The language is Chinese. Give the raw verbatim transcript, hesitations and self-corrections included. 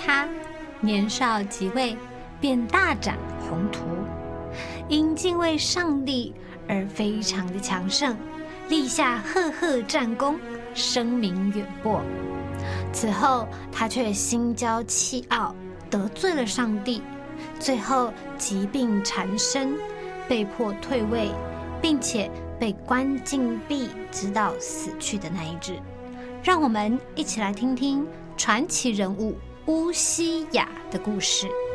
他年少即位，便大展宏图，因敬畏上帝而非常的强盛，立下赫赫战功，声名远播。此后他却心骄气傲，得罪了上帝，最后疾病缠身，被迫退位，并且被关禁闭，直到死去的那一日。让我们一起来听听传奇人物乌西雅的故事。